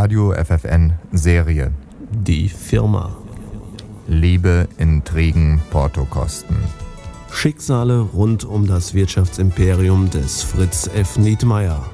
Radio FFN Serie. Die Firma. Liebe, Intrigen, Portokosten. Schicksale rund um das Wirtschaftsimperium des Fritz F. Nietmeyer.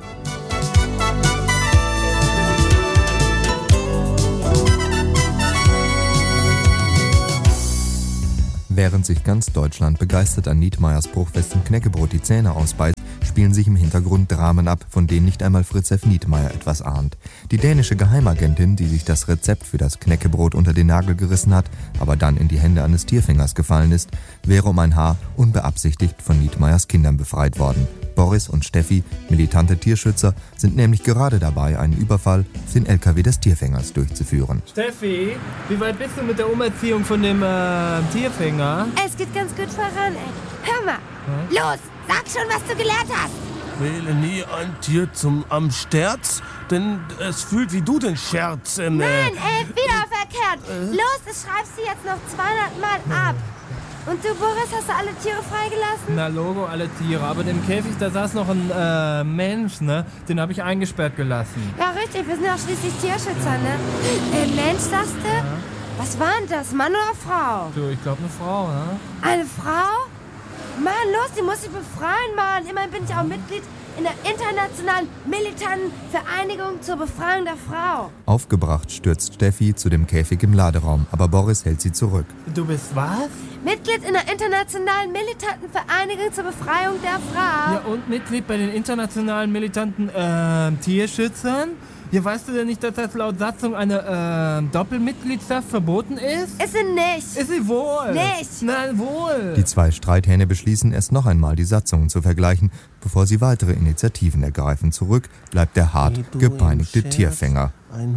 Während sich ganz Deutschland begeistert an Nietmeyers bruchfestem Knäckebrot die Zähne ausbeißt, spielen sich im Hintergrund Dramen ab, von denen nicht einmal Fritz F. Nietmeyer etwas ahnt. Die dänische Geheimagentin, die sich das Rezept für das Knäckebrot unter den Nagel gerissen hat, aber dann in die Hände eines Tierfängers gefallen ist, wäre um ein Haar unbeabsichtigt von Nietmeyers Kindern befreit worden. Boris und Steffi, militante Tierschützer, sind nämlich gerade dabei, einen Überfall auf den LKW des Tierfängers durchzuführen. Steffi, wie weit bist du mit der Umerziehung von dem Tierfänger? Es geht ganz gut voran, ey. Hör mal, los, sag schon, was du gelernt hast. Wähle nie ein Tier am Sterz, denn es fühlt wie du den Scherz im... Nein, wieder verkehrt. Los, das schreibst du jetzt noch 200 Mal ab. Und du, Boris, hast du alle Tiere freigelassen? Na, Logo, alle Tiere. Aber im Käfig, da saß noch ein Mensch, ne? Den habe ich eingesperrt gelassen. Ja, richtig. Wir sind ja schließlich Tierschützer, ne? Mensch, sagst du? Ja. Was war denn das? Mann oder Frau? Du, ich glaube, eine Frau, ne? Eine Frau? Mann, los, die muss ich befreien, Mann. Immerhin bin ich auch Mitglied in der internationalen militanten Vereinigung zur Befreiung der Frau. Aufgebracht stürzt Steffi zu dem Käfig im Laderaum, aber Boris hält sie zurück. Du bist was? Mitglied in der internationalen militanten Vereinigung zur Befreiung der Frau. Ja, und Mitglied bei den internationalen militanten Tierschützern? Ja, weißt du denn nicht, dass das laut Satzung eine Doppelmitgliedschaft verboten ist? Ist sie nicht. Ist sie wohl? Nicht. Nein, wohl. Die zwei Streithähne beschließen, erst noch einmal die Satzungen zu vergleichen, bevor sie weitere Initiativen ergreifen. Zurück bleibt der hart gepeinigte Tierfänger.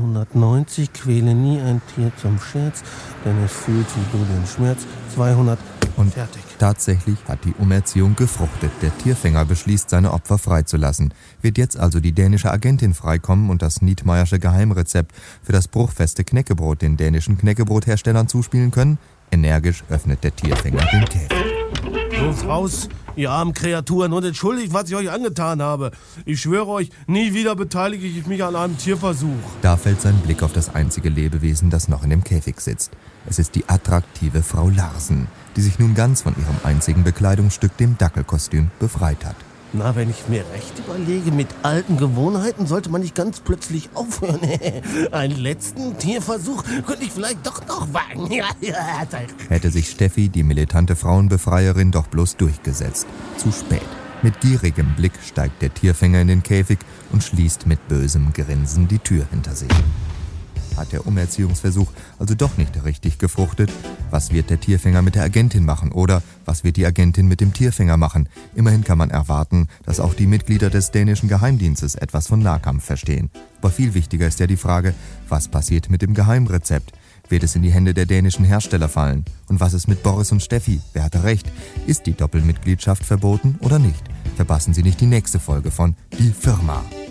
190, quäle nie ein Tier zum Scherz, denn es fühlt wie du den Schmerz. 200 und fertig. Tatsächlich hat die Umerziehung gefruchtet. Der Tierfänger beschließt, seine Opfer freizulassen. Wird jetzt also die dänische Agentin freikommen und das Nietmeyersche Geheimrezept für das bruchfeste Knäckebrot den dänischen Knäckebrotherstellern zuspielen können? Energisch öffnet der Tierfänger den Käfig. Los raus, ihr armen Kreaturen, und entschuldigt, was ich euch angetan habe. Ich schwöre euch, nie wieder beteilige ich mich an einem Tierversuch. Da fällt sein Blick auf das einzige Lebewesen, das noch in dem Käfig sitzt. Es ist die attraktive Frau Larsen, die sich nun ganz von ihrem einzigen Bekleidungsstück, dem Dackelkostüm, befreit hat. Na, wenn ich mir recht überlege, mit alten Gewohnheiten sollte man nicht ganz plötzlich aufhören. Einen letzten Tierversuch könnte ich vielleicht doch noch wagen. Hätte sich Steffi, die militante Frauenbefreierin, doch bloß durchgesetzt. Zu spät. Mit gierigem Blick steigt der Tierfänger in den Käfig und schließt mit bösem Grinsen die Tür hinter sich. Hat der Umerziehungsversuch also doch nicht richtig gefruchtet? Was wird der Tierfänger mit der Agentin machen? Oder was wird die Agentin mit dem Tierfänger machen? Immerhin kann man erwarten, dass auch die Mitglieder des dänischen Geheimdienstes etwas von Nahkampf verstehen. Aber viel wichtiger ist ja die Frage, was passiert mit dem Geheimrezept? Wird es in die Hände der dänischen Hersteller fallen? Und was ist mit Boris und Steffi? Wer hatte recht? Ist die Doppelmitgliedschaft verboten oder nicht? Verpassen Sie nicht die nächste Folge von Die Firma.